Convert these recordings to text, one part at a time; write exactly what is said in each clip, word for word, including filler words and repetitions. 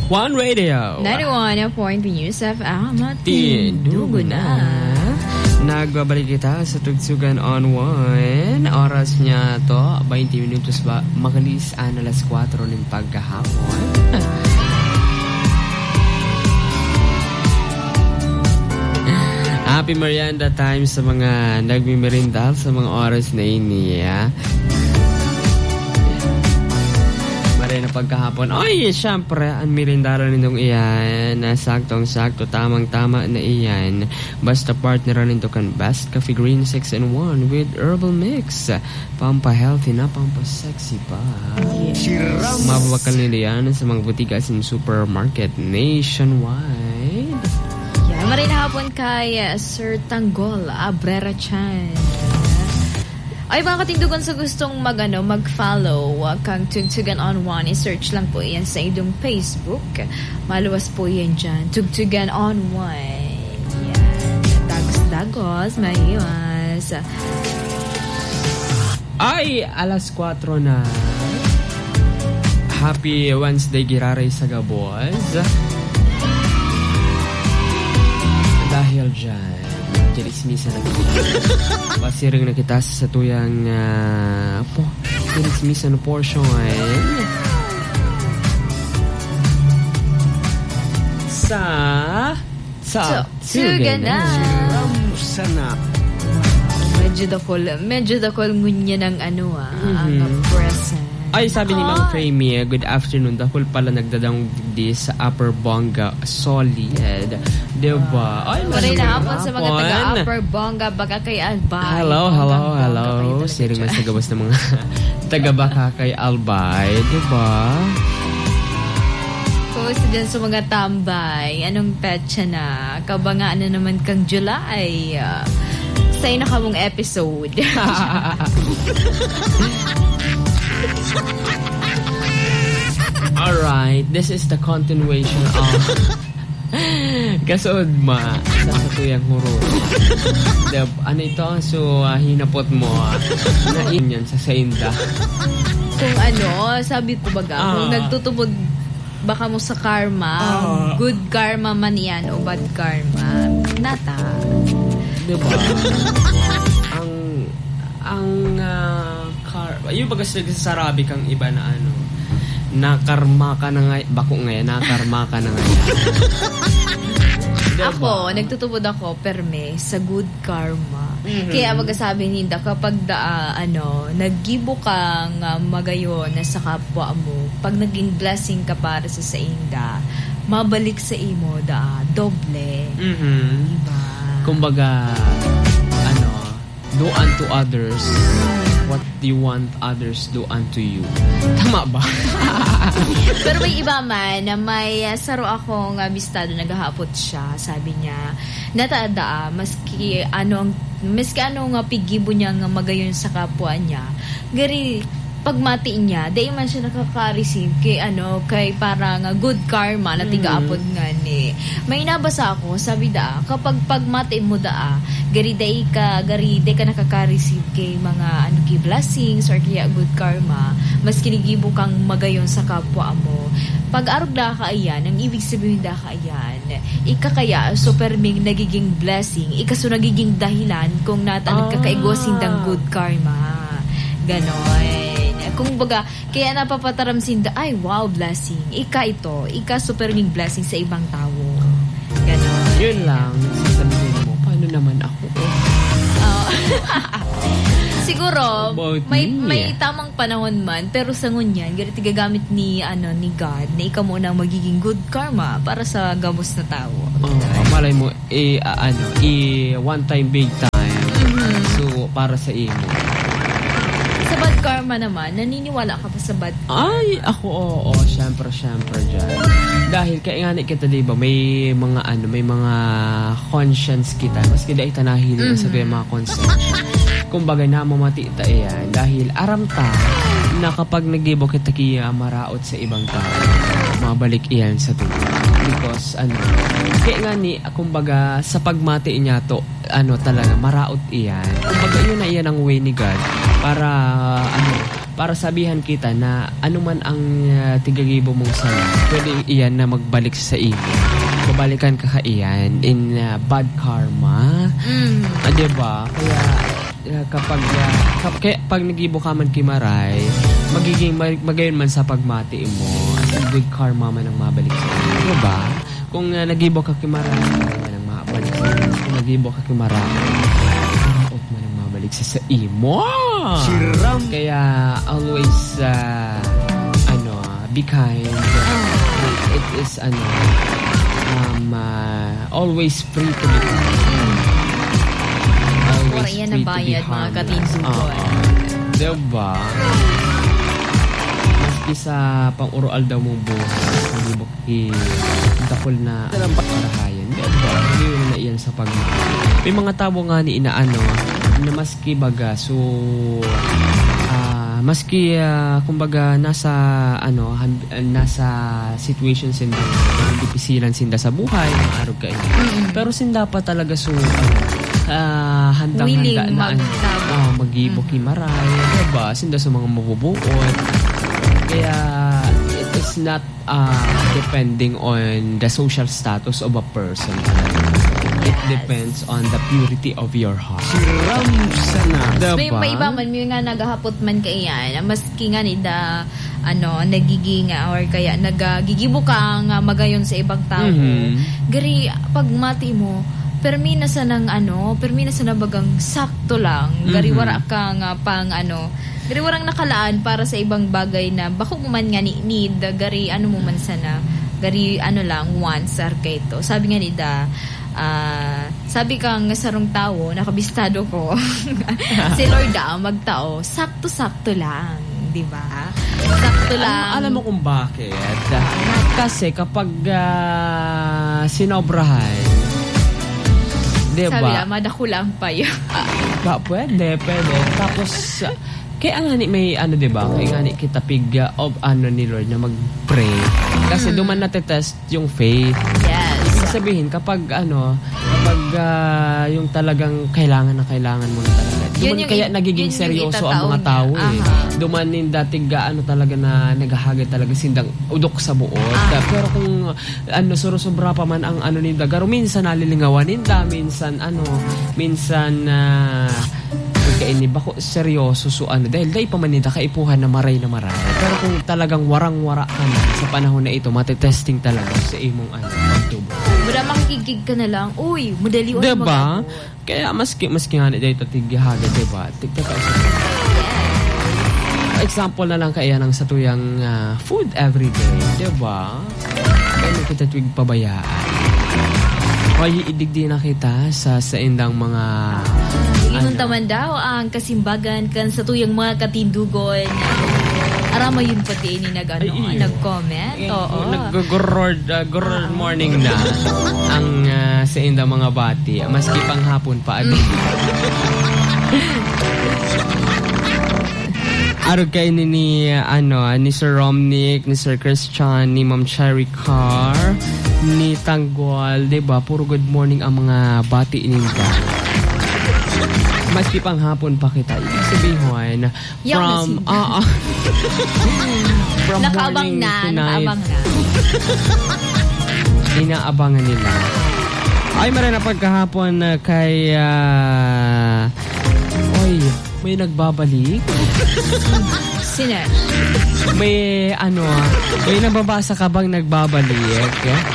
One Radio. ninety-one point three News F M. Tindugo na. Nagbabalik kita sa Tugtugan on One. Oras niya to, twenty minutos ba? Magalis an alas kwatro ng pagkahapon. Happy merienda time sa mga nagmimerindal sa mga oras na ini, ha? Maray na pagkahapon. Ay, syempre, ang merindara nitong iyan. Saktong-sakto, tamang-tama na iyan. Basta partner nito kan Best Coffee Green six in one with herbal mix. Pampa-healthy na, pampa-sexy pa. Yes. Mababakal nila yan sa mga butikas in supermarket nationwide. Maray na hapon kay uh, Sir Tanggol Abrera Chan. Ay, mga katindugan sa gustong mag, ano, mag-follow uh, kang Tugtugan on One, i-search lang po yan sa idong Facebook. Maluwas po yan dyan. Tugtugan on One. Yan. Dagos-dagos, mahiwas. Ay, alas kwatro na. Happy Wednesday, Giraray sa Gabos. Dahil dyan, tirismisa na kita. Pasiring na kita sa tuyang uh, po, tirismisa na portion. Sa Sa Tugtugan na. Sana. Medyo dakol, medyo dakol ngunya ng ano ah, mm-hmm. ang present. Ay, sabi ni Mang Framie, good afternoon. Dahil pala nagdadang di sa Upper Bonga Solid. Diba? Ay, maray na hapon sa mga taga-Upper Bonga, baka kay Albay. Hello, hello, hello. Siring mas nagabas ng mga taga-baka kay Albay. Diba? Kumusta dyan sa mga tambay? Anong petsa na? Kabangaan na naman kang July. Uh, sa'yo na kamong episode. Alright, this is the continuation of Kasood ma sa katuyang huro. Deb, ano ito? So, uh, hinapot mo uh, na inyan sa sainda. Kung ano, sabi ko baga, uh, kung nagtutubod baka mo sa karma, uh, good karma man yan o bad karma, nata. Diba? ang ang uh, karma, yung baga sa Arabic kang iba na ano, nakarma ka na nga, bako ngayon, nakarma ka na ngayon. Diba? Ako, nagtutubod ako, perme, sa good karma. Mm-hmm. Kaya magasabi ninda, kapag da, uh, ano, naggibo kang uh, magayon na sa kapwa mo, pag naging blessing ka para sa sainda, mabalik sa imo da, doble. Mm-hmm. Diba? Kumbaga, ano, do unto others what you want others do unto you. Tama ba? Pero may iba man na may uh, saro akong uh, bistado, naghahapot siya, sabi niya, nataada, maski ano, maski ano nga pigibo niya nga magayon sa kapwa niya, gari, pagmati niya, di man siya nakaka-receive kay ano, kay parang uh, good karma na tiga-apod mm. nga ni. May nabasa ako, sabi da, kapag pagmati mo da, gari day ka, gari day ka nakaka-receive kay mga ano, kay blessings or kaya good karma, mas kinigibo kang magayon sa kapwa mo. Pag-arog da ka ayan, ang ibig sabihin da ka ayan, ika kaya super ming nagiging blessing, ika so nagiging dahilan kung natanong ka kaigwasin ng good karma. Ganon. Kung baga, kaya napapataram sinda, ay wow, blessing. Ika ito, ika super ming blessing sa ibang tao. Ganon. Yun lang, sasabihin mo, paano naman ako? Uh, siguro, may may tamang panahon man, pero sa ngunyan, ganito gagamit ni, ano, ni God, na ikaw muna magiging good karma para sa gamos na tao. Oh, malay mo, eh, uh, ano, eh, one time, big time. Mm-hmm. So, para sa imo. Sa bad karma naman, naniniwala ka pa sa bad karma? Ay, ako, oo, oh, oh, syempre, syempre dyan. Dahil, kaya nga kita, diba, may mga, ano, may mga conscience kita. Maski dahil tanahili mm-hmm. sa kaya mga conscience. Kumbaga, namamati ta iyan. Dahil, aram ta, na kapag nag-ibo kita kaya maraot sa ibang tao, mabalik iyan sa tuwa. Because, ano, kaya nga ni, kumbaga, sa pagmati niya to, ano talaga, maraot iyan. Kumbaga, yun na iyan ang way ni God para, ano, para sabihan kita na ano man ang uh, tigagibo mong sala, pwede iyan na magbalik sa iyo. Babalikan ka ka iyan in uh, bad karma. Mm. Ah, diba? Kaya uh, kapag uh, kap, kaya, pag nagibo ka man kimaray, magiging mag, magayon man sa pagmati mo at good karma man ang mabalik sa iyo. Diba? Kung uh, nagibo ka kimaray, man ang mabalik sa iyo. Kung nagibo ka kimaray, karaot man ang mabalik sa sa imo. Siram. Kaya always uh, ano, be kind. It is ano um uh, always free to be kind. Always free to be harmless. Mga katindugon. Uh, diba? Maski sa pang-urual daw mong buhay, hindi mo dakol na parahayan. Diba? Hindi yun na iyan sa pagmamahal. May mga tao nga ni inaano na maski baga so uh, maski uh, kumbaga nasa ano han, uh, nasa situation sinda dipisilan sinda sa buhay ng araw kayo. Mm-hmm. Pero sinda pa talaga so uh, handang-handa na uh, mag-ibo kimaray, diba? Sinda sa mga mabubuot. Kaya it is not uh, depending on the social status of a person. It depends on the purity of your heart. Siram sana. Diba? May, may iba man, may nga naghahapot man kaiyan. Maski nga ni da, ano, nagiging or kaya nagagigibo ka nga magayon sa ibang tao. Mm-hmm. Gari, pag mati mo, permina sa nang ano, permina sa nabagang sakto lang. Gari, mm-hmm. wara ka nga pang ano, gari warang nakalaan para sa ibang bagay na bako mo man nga ni need, gari ano mo man sana, gari ano lang, once ar kayto. Sabi nga ni da, Uh, sabi kang sarong tao, nakabistado ko. Si Lord ah, magtao, sakto-sakto lang, di ba? Sakto lang. Alam, alam mo kung bakit? Kasi kapag uh, sinobrahan, di ba? Sabi na, madakulang pa yun. Ba, pwede, pwede. Tapos, uh, kaya nga ni may ano, di ba? Kaya nga ni kita pig uh, of ano ni Lord na mag-pray. Kasi mm. duman natetest yung faith. Yes. Ibig sabihin, kapag ano, kapag uh, yung talagang kailangan na kailangan mo na talaga. Duman kaya i- nagiging seryoso ang mga tao eh. Duman yung dating ano talaga na naghahagad talaga sindang udok sa buot. Uh-huh. Pero kung ano, suro-sobra pa man ang ano ninda, garo minsan nalilingawan ninda, minsan ano, minsan uh, kaini bako seryoso so ano dahil dahil pa man nita kaipuhan na maray na maray. Pero kung talagang warang-wara ka na sa panahon na ito, matitesting talaga sa imong ano, pagtubo. Wala makikigig ka na lang, uy, madali o diba? Mag-abot. Kaya maski, maski nga na dito tigihagad, diba? Tigtataw sa example na lang kaya ng sa tuyang uh, food everyday, diba? Kaya kita tuwing pabayaan. Kaya idigdi na kita sa sa indang mga Ingon taman daw ang kasimbagan kan sa tuyang mga katindugon. Arama yun pati ini nag ano, Ay, nag-comment. Oo. Nag-good uh, good morning na ang uh, sa indang mga bati. Maski pang hapon pa adi. Arog kay ni, ni ano ni Sir Romnick, ni Sir Christian, ni Ma'am Cherry Carr, ni Tanggol, 'di ba? Puro good morning ang mga bati ninyo. Maski pang hapon pa kita. Ibig sabihin from ah uh, uh, from nakaabang morning na, to night. Nakaabang na. Inaabangan nila. Ay, mara na pagkahapon uh, kay uh, oy, may nagbabalik. Sino? May ano, may nababasa ka bang nagbabalik?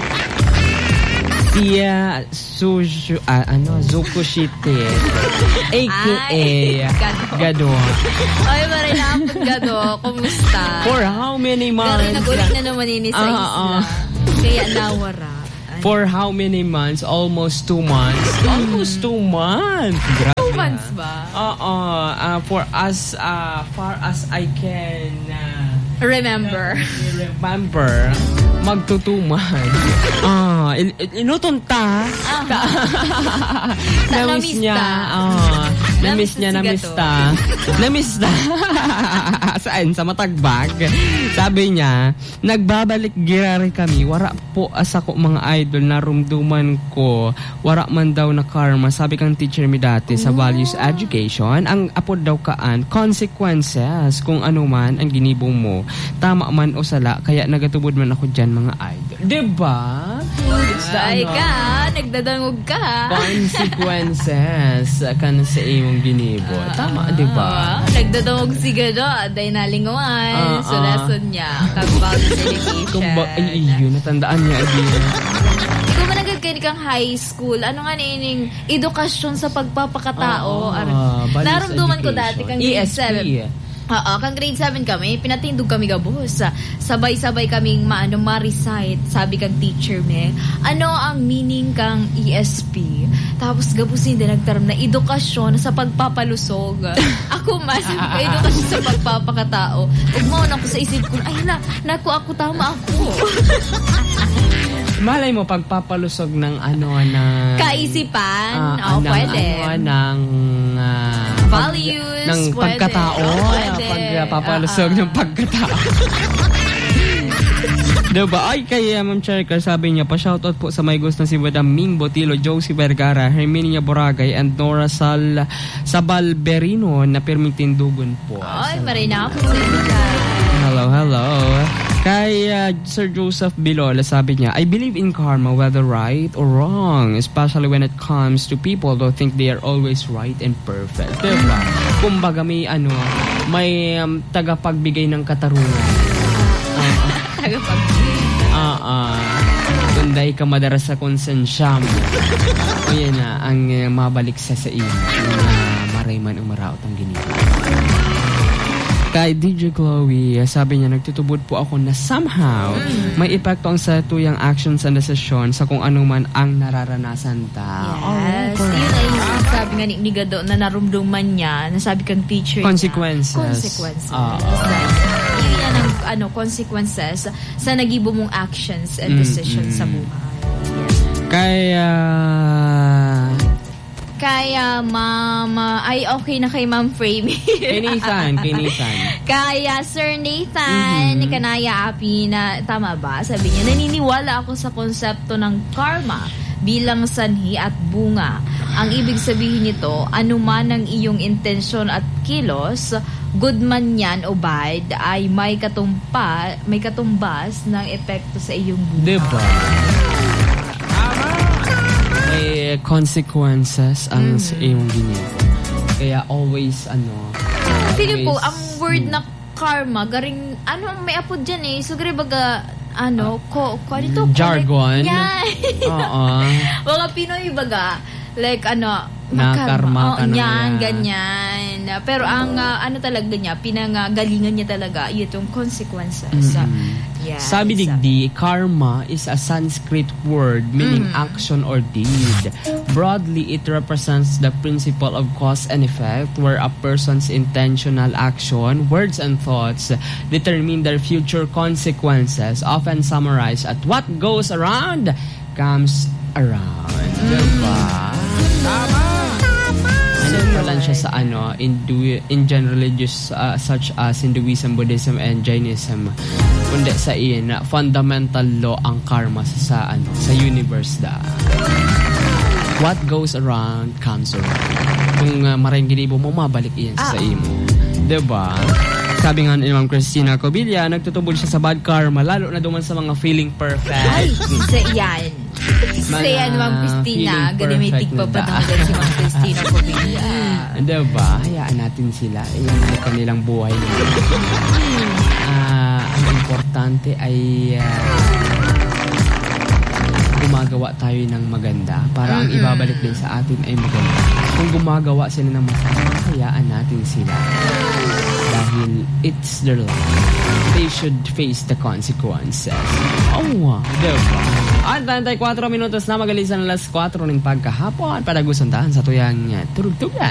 Si uh, Suju, uh, ano, Zukushite, a k a. Gado. Ay, maray na ang Gado. Kumusta? For how many months? Gari nagulit na naman ini sa isla. Uh, uh. Kaya nawara. Ay. For how many months? Almost two months. Almost two months. Grabe. Two months ba? Oo. Uh, for as uh, far as I can uh, remember. Uh, remember. Magtutuman. Ah, in, in, inutunta. Ah. Na-miss niya. Ah. Na-miss niya, na-miss ta. Na-miss ta. Saan? Sa Matagbag. Sabi niya, nagbabalik girari kami. Wara po asa ko mga idol na rumduman ko. Wara man daw na karma. Sabi kang teacher mi dati sa values education. Ang apod daw kaan, consequences kung ano man ang ginibong mo. Tama man o sala. Kaya nagatubod man ako dyan mga idol. Diba? It's the Ay ano, ka, nagdadangog ka. consequences kan sa imong ginibo. Tama, di ba? Uh, nagdadamog si Gado, day nalingawan. Ah, so, ah. lesson niya, kagbag education. Kung ba, ay, iyo, natandaan niya. Again. Ikaw man nagagkani kang high school, ano nga nining edukasyon sa pagpapakatao? Ah, Aron- ah, values Naramduman ko education. dati kang E grade S P. seven. Oo, kang grade seven kami, pinatindog kami gabos. Sabay-sabay kaming maano ma-recite, sabi kang teacher me, ano ang meaning kang E S P? Tapos gabos hindi nagtaram na edukasyon sa pagpapalusog. Ako mas, edukasyon sa pagpapakatao. Ugmaon ako sa isip ko, ay na, naku ako, tama ako. Malay mo, pagpapalusog ng ano, ng... Kaisipan, ah, oh, ng, pwede. Ano, ng... ah, Values, pag, ng pwede. pagkatao. Oh, pwede. Pagpapalusog Ah, ah. ng pagkatao. Diba? Ay, kay uh, Ma'am Cherika, sabi niya, pa-shoutout po sa may gusto si Madam Ming Botilo, Josie Vergara, Herminia Boragay, and Nora Sal Sabalberino na permitindugon po. Ay, Salamat. maray na ako sa inyo. Hello, hello. Kay uh, Sir Joseph Bilola, sabi niya, I believe in karma whether right or wrong, especially when it comes to people who think they are always right and perfect. Diba? Kumbaga may ano, may um, tagapagbigay ng katarungan. Tagapagbigay. Ah, ah. Kunday ka madaras sa konsensya mo. O yan na, ang uh, mabalik sa sa iyo na maray man umaraot ang ginito. Kay D J Chloe, sabi niya, nagtutubod po ako na somehow mm. may epekto ang sa tuyang actions and decision sa kung ano man ang nararanasan ta. Yes. Oh, Yun ay yung sabi nga ni, ni Gado na narumduman niya, nasabi kang teacher Consequences. niya. Consequences. Ah. Yun yan ang ano, consequences sa nagibo mong actions and decisions Mm, mm. sa buhay. Kaya... Kaya, mama, ay okay na kay Ma'am Framey. Kay Nathan, kay Nathan. Kaya, Sir Nathan, Mhm. kanaya api na, tama ba? Sabi niya, naniniwala ako sa konsepto ng karma bilang sanhi at bunga. Ang ibig sabihin nito, anuman ang iyong intensyon at kilos, good man yan o bad, ay may katumpa, may katumbas ng epekto sa iyong buhay. Diba? May consequences ang sa iyong ginito. Kaya always, ano... Feeling ko, always- ang word na karma, garing, ano, may apod dyan eh. So, gari baga, ano, ko, ko, ano ito? Jargon? Yan. Oo. Mga Pinoy baga, like, ano, Nakarma ka oh, na yan, yan. ganyan. Pero ang, uh, ano talaga niya, pinangagalingan niya talaga, itong consequences. Mm-hmm. Yeah, Sabi it's a- digdi, karma is a Sanskrit word meaning Mm. action or deed. Broadly, it represents the principle of cause and effect where a person's intentional action, words and thoughts determine their future consequences, often summarized at what goes around comes around. Mm. Diba? Ano lang siya sa ano, Hindu, in general religious uh, such as Hinduism, Buddhism, and Jainism. Kundi sa iyan, fundamental law ang karma sa, sa ano, sa universe da. What goes around comes around. Kung uh, maraming ginibo mo, mabalik iyan sa Ah. imo. Diba? Sabi nga ni Ma'am Christina Cobilla, nagtutubol siya sa bad karma, lalo na duman sa mga feeling perfect. Ay, sa yan. Sa Mga yan, Ma'am Christina. feeling Ganimitik perfect pa na pa da. talaga si Ma'am Christina Cobilla. Diba? Hayaan natin sila. Iyan ay kanilang buhay nila. Ah, ang importante ay ah, gumagawa tayo ng maganda para ang Mm-mm. ibabalik din sa atin ay maganda. Kung gumagawa sila ng masama, hayaan natin sila. Dahil it's their life. They should face the consequences. Oh, wow. Diba? At thirty-four minutos na magalisan alas four ng pagkahapon para gusantahan sa tuyang uh, turugtugan.